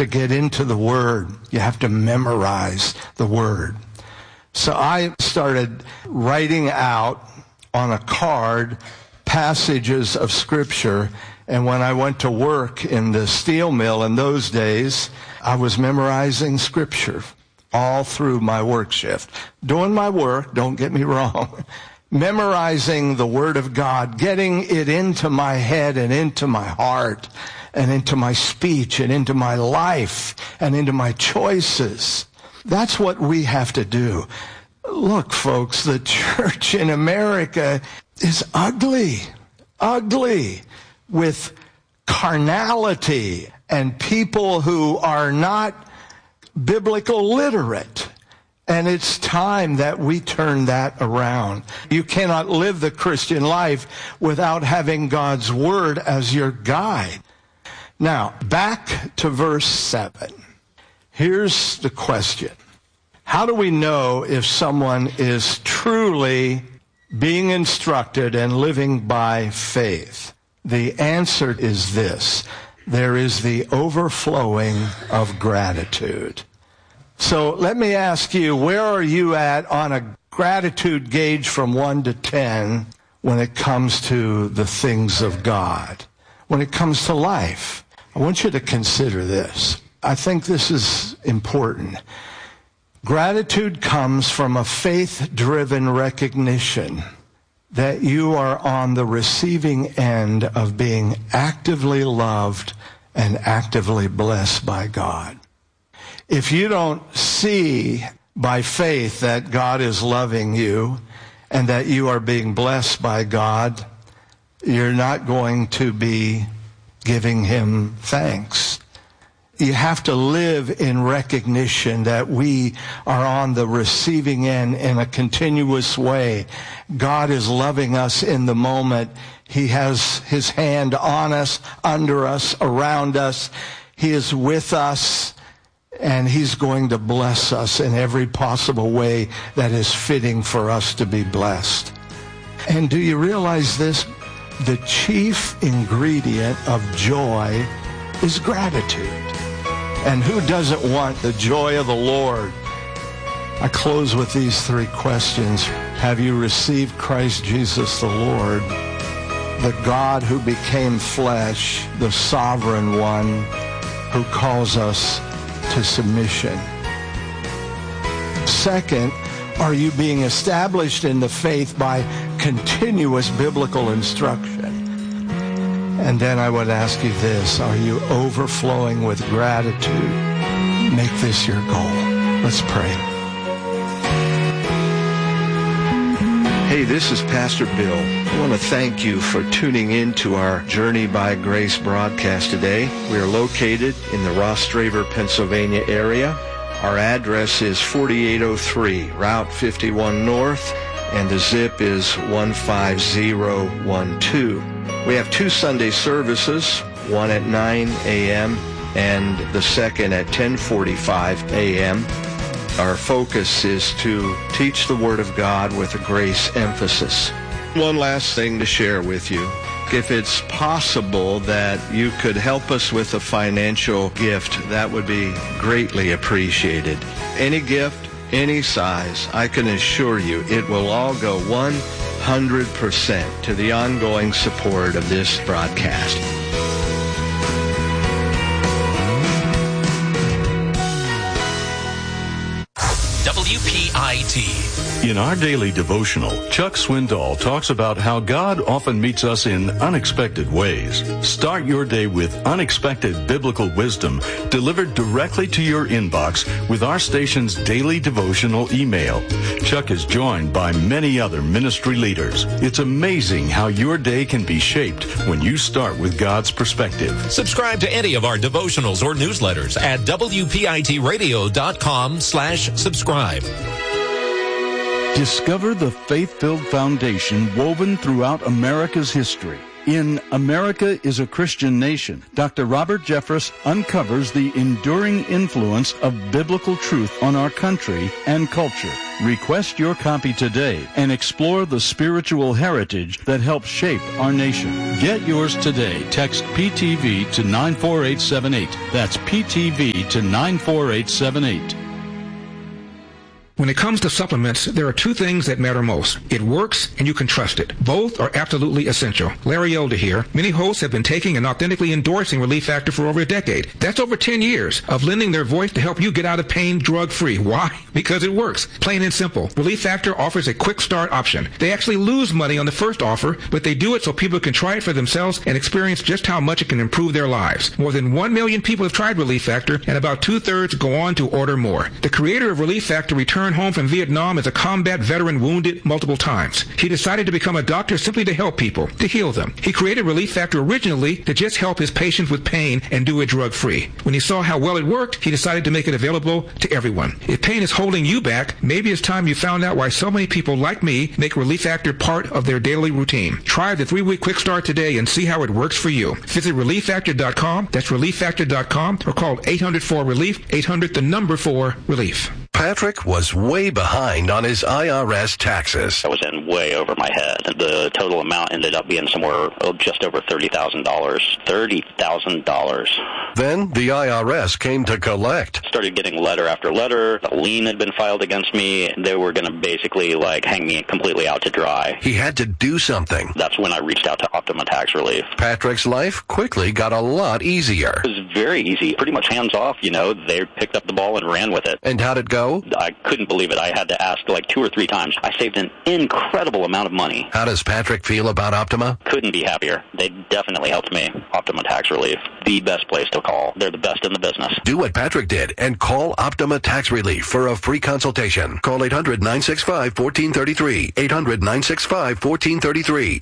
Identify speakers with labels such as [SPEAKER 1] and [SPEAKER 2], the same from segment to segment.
[SPEAKER 1] to get into the Word. You have to memorize the Word. So I started writing out on a card passages of Scripture, and when I went to work in the steel mill in those days, I was memorizing Scripture all through my work shift. Doing my work, don't get me wrong, memorizing the Word of God, getting it into my head and into my heart and into my speech and into my life and into my choices. That's what we have to do. Look, folks, the church in America is ugly with carnality and people who are not biblical literate. And it's time that we turn that around. You cannot live the Christian life without having God's Word as your guide. Now, back to verse 7. Here's the question. How do we know if someone is truly being instructed and living by faith? The answer is this. There is the overflowing of gratitude. So let me ask you, where are you at on a gratitude gauge from 1 to 10 when it comes to the things of God? When it comes to life? I want you to consider this. I think this is important. Gratitude comes from a faith-driven recognition that you are on the receiving end of being actively loved and actively blessed by God. If you don't see by faith that God is loving you and that you are being blessed by God, you're not going to be giving Him thanks. You have to live in recognition that we are on the receiving end in a continuous way. God is loving us in the moment. He has His hand on us, under us, around us. He is with us, and He's going to bless us in every possible way that is fitting for us to be blessed. And do you realize this? The chief ingredient of joy is gratitude. And who doesn't want the joy of the Lord? I close with these 3 questions. Have you received Christ Jesus the Lord, the God who became flesh, the sovereign one who calls us to submission? Second, are you being established in the faith by continuous biblical instruction? And then I would ask you this, are you overflowing with gratitude? Make this your goal. Let's pray. Hey, this is Pastor Bill. I want to thank you for tuning in to our Journey by Grace broadcast today. We are located in the Rostraver, Pennsylvania area. Our address is 4803 Route 51 North, and the zip is 15012. We have 2 Sunday services, one at 9 a.m. and the second at 10:45 a.m. Our focus is to teach the Word of God with a grace emphasis. One last thing to share with you. If it's possible that you could help us with a financial gift, that would be greatly appreciated. Any gift, any size, I can assure you it will all go 100% to the ongoing support of this broadcast.
[SPEAKER 2] WPIT.
[SPEAKER 3] In our daily devotional, Chuck Swindoll talks about how God often meets us in unexpected ways. Start your day with unexpected biblical wisdom delivered directly to your inbox with our station's daily devotional email. Chuck is joined by many other ministry leaders. It's amazing how your day can be shaped when you start with God's perspective.
[SPEAKER 2] Subscribe to any of our devotionals or newsletters at WPITradio.com/subscribe.
[SPEAKER 4] Discover the faith-filled foundation woven throughout America's history.
[SPEAKER 3] In America is a Christian Nation, Dr. Robert Jeffress uncovers the enduring influence of biblical truth on our country and culture. Request your copy today and explore the spiritual heritage that helps shape our nation. Get yours today. Text PTV to 94878. That's PTV to 94878.
[SPEAKER 4] When it comes to supplements, there are two things that matter most. It works and you can trust it. Both are absolutely essential. Larry Elder here. Many hosts have been taking and authentically endorsing Relief Factor for over a decade. That's over 10 years of lending their voice to help you get out of pain drug-free. Why? Because it works. Plain and simple. Relief Factor offers a quick start option. They actually lose money on the first offer, but they do it so people can try it for themselves and experience just how much it can improve their lives. More than 1 million people have tried Relief Factor, and about 2/3 go on to order more. The creator of Relief Factor returned home from Vietnam as a combat veteran wounded multiple times. He decided to become a doctor simply to help people, to heal them. He created Relief Factor originally to just help his patients with pain and do it drug-free. When he saw how well it worked, he decided to make it available to everyone. If pain is holding you back, maybe it's time you found out why so many people like me make Relief Factor part of their daily routine. Try the 3-week quick start today and see how it works for you. Visit ReliefFactor.com, that's ReliefFactor.com, or call 800-4-RELIEF, 800-4-RELIEF.
[SPEAKER 5] Patrick was way behind on his IRS taxes.
[SPEAKER 6] I was in way over my head. The total amount ended up being somewhere just over $30,000. $30,000.
[SPEAKER 5] Then the IRS came to collect.
[SPEAKER 6] Started getting letter after letter. A lien had been filed against me. They were going to basically hang me completely out to dry.
[SPEAKER 5] He had to do something.
[SPEAKER 6] That's when I reached out to Optima Tax Relief.
[SPEAKER 5] Patrick's life quickly got a lot easier.
[SPEAKER 6] It was very easy. Pretty much hands off, They picked up the ball and ran with it.
[SPEAKER 5] And how'd it go?
[SPEAKER 6] I couldn't believe it. I had to ask 2 or 3 times. I saved an incredible amount of money.
[SPEAKER 5] How does Patrick feel about Optima?
[SPEAKER 6] Couldn't be happier. They definitely helped me. Optima Tax Relief, the best place to call. They're the best in the business.
[SPEAKER 5] Do what Patrick did and call Optima Tax Relief for a free consultation. Call 800-965-1433. 800-965-1433.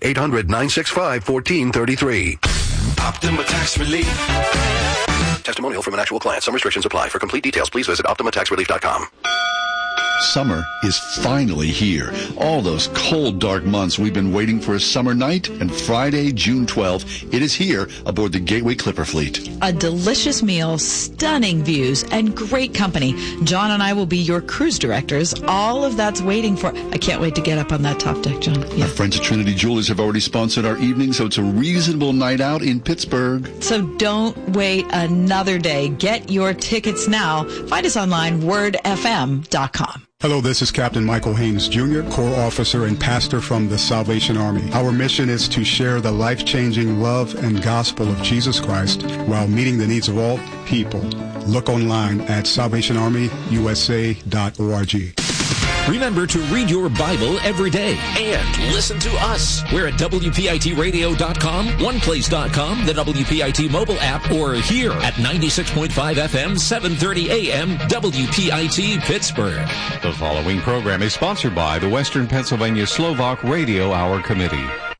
[SPEAKER 5] 800-965-1433.
[SPEAKER 7] Optima Tax Relief.
[SPEAKER 5] Testimonial from an actual client. Some restrictions apply. For complete details, please visit OptimaTaxRelief.com.
[SPEAKER 8] Summer is finally here. All those cold, dark months we've been waiting for a summer night, and Friday, June 12th, it is here aboard the Gateway Clipper Fleet.
[SPEAKER 9] A delicious meal, stunning views, and great company. John and I will be your cruise directors. All of that's waiting for... I can't wait to get up on that top deck, John. Yeah.
[SPEAKER 8] Our friends at Trinity Jewelers have already sponsored our evening, so it's a reasonable night out in Pittsburgh.
[SPEAKER 9] So don't wait another day. Get your tickets now. Find us online, wordfm.com.
[SPEAKER 10] Hello, this is Captain Michael Haynes Jr., Corps Officer and Pastor from the Salvation Army. Our mission is to share the life-changing love and gospel of Jesus Christ while meeting the needs of all people. Look online at salvationarmyusa.org.
[SPEAKER 2] Remember to read your Bible every day and listen to us. We're at WPITradio.com, OnePlace.com, the WPIT mobile app, or here at 96.5 FM, 730 AM, WPIT Pittsburgh.
[SPEAKER 11] The following program is sponsored by the Western Pennsylvania Slovak Radio Hour Committee.